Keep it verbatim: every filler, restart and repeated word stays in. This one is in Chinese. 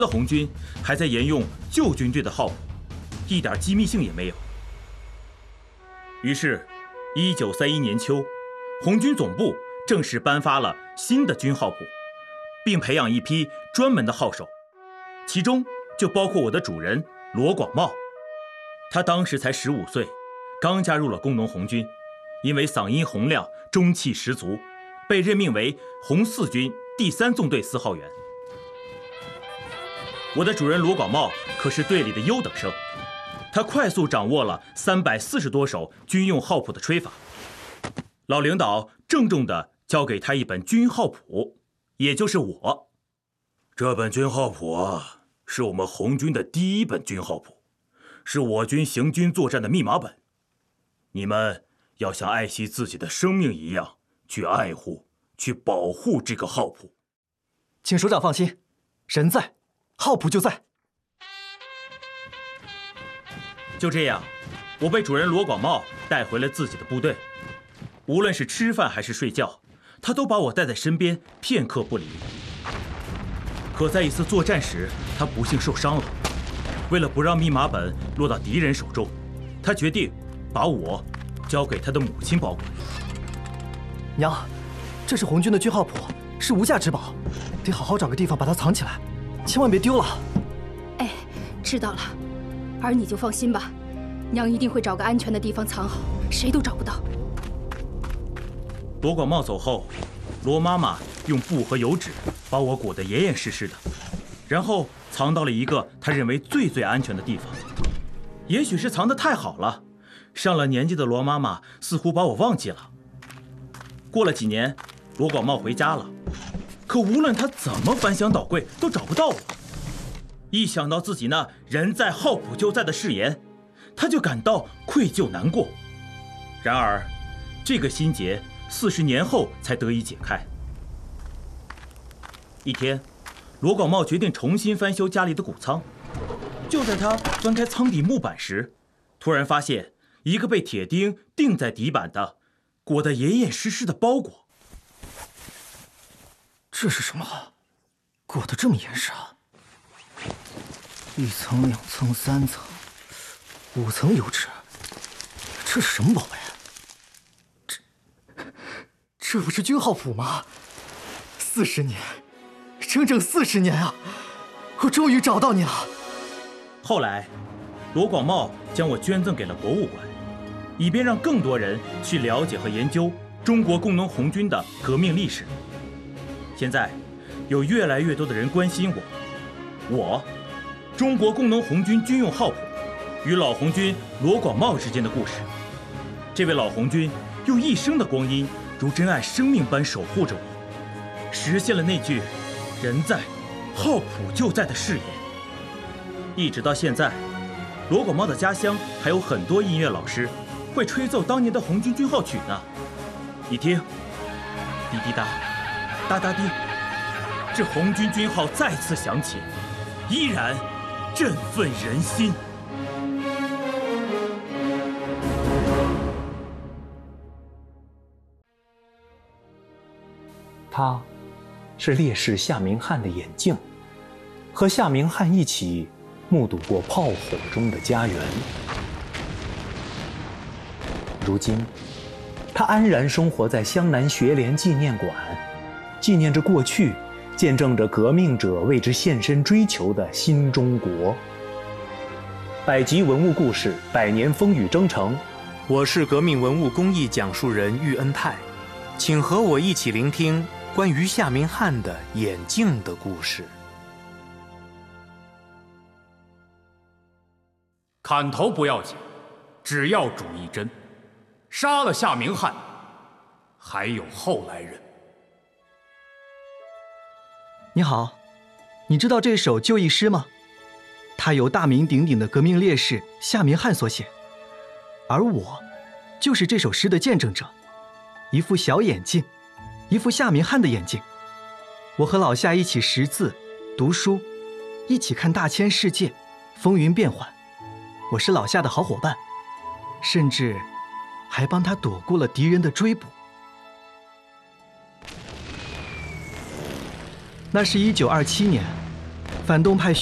的红军还在沿用旧军队的号谱，一点机密性也没有。于是，一九三一年秋，红军总部正式颁发了新的军号谱，并培养一批专门的号手，其中就包括我的主人罗广茂。他当时才十五岁，刚加入了工农红军，因为嗓音洪亮、中气十足，被任命为红四军第三纵队四号员。我的主人罗广茂可是队里的优等生，他快速掌握了三百四十多首军用号谱的吹法。老领导郑重地交给他一本军号谱，也就是我。这本军号谱啊，是我们红军的第一本军号谱，是我军行军作战的密码本。你们要像爱惜自己的生命一样去爱护、去保护这个号谱。 请首长放心，人在，号谱就在。 就这样，我被主人罗广茂带回了自己的部队。无论是吃饭还是睡觉，他都把我带在身边，片刻不离。可在一次作战时，他不幸受伤了。为了不让密码本落到敌人手中，他决定把我交给他的母亲保管。 娘，这是红军的军号谱，是无价之宝，得好好找个地方把它藏起来，千万别丢了。 哎，知道了，儿你就放心吧，娘一定会找个安全的地方藏好，谁都找不到。 罗广茂走后，罗妈妈用布和油纸把我裹得严严实实的，然后藏到了一个她认为最最安全的地方。也许是藏得太好了，上了年纪的罗妈妈似乎把我忘记了。过了几年，罗广茂回家了，可无论他怎么翻箱倒柜，都找不到我。一想到自己那人在号谱就在的誓言，他就感到愧疚难过。然而，这个心结四十年后才得以解开。一天，罗广茂决定重新翻修家里的谷仓。就在他翻开仓底木板时，突然发现一个被铁钉钉在底板的、裹得严严实实的包裹。 这是什么？裹得这么严实啊！一层、两层、三层、五层油纸，这是什么宝贝？这这不是军号谱吗？四十年，整整四十年啊！我终于找到你了。 后来，罗广茂将我捐赠给了博物馆，以便让更多人去了解和研究中国工农红军的革命历史。现在，有越来越多的人关心我，我，中国工农红军军用号谱与老红军罗广茂之间的故事。这位老红军用一生的光阴，如珍爱生命般守护着我，实现了那句“人在，号谱就在”的誓言。一直到现在，罗广茂的家乡还有很多音乐老师会吹奏当年的红军军号曲呢。你听，滴滴答，哒哒滴，这红军军号再次响起，依然振奋人心。 他是烈士夏明翰的眼镜，和夏明翰一起目睹过炮火中的家园。如今，他安然生活在湘南学联纪念馆，纪念着过去，见证着革命者为之献身追求的新中国。百集文物故事，百年风雨征程。我是革命文物工艺讲述人喻恩泰，请和我一起聆听关于夏明翰的眼镜的故事。 砍头不要紧，只要主一针。杀了夏明翰，还有后来人。 你好，你知道这首就义诗吗？它由大名鼎鼎的革命烈士夏明翰所写，而我就是这首诗的见证者。一副小眼镜，一副夏明翰的眼镜。我和老夏一起识字、读书，一起看大千世界，风云变幻。我是老夏的好伙伴，甚至还帮他躲过了敌人的追捕。那是一九二七年， 反动派